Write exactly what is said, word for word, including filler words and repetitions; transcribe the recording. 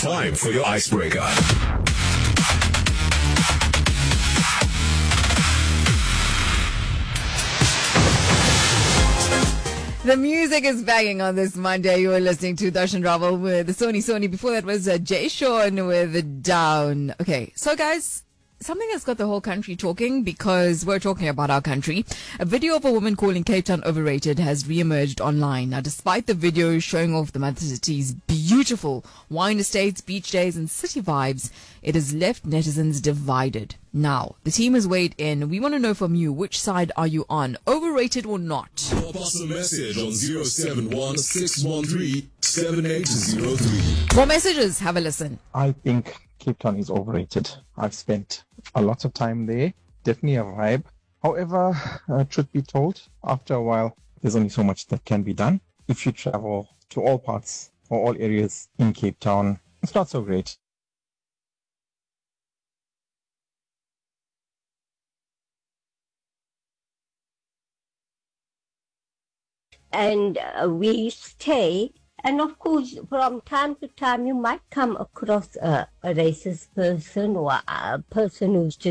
Time for your icebreaker. The music is banging on this Monday. You are listening to Darshan Raval with Sony Sony. Before that was uh, Jay Sean with Down. Okay, so guys, something that's got the whole country talking, because we're talking about our country. A video of a woman calling Cape Town overrated has re-emerged online. Now, despite the video showing off the mother city's beautiful wine estates, beach days and city vibes, it has left netizens divided. Now, the team has weighed in. We want to know from you, which side are you on? Overrated or not? Pop us a message on zero seven one, six one three, seven eight zero three. More messages. Have a listen. I think Cape Town is overrated. I've spent a lot of time there. Definitely a vibe. However, uh, truth be told, after a while, there's only so much that can be done. If you travel to all parts or all areas in Cape Town, it's not so great. And uh, we stay, and of course from time to time you might come across a, a racist person or a person who's just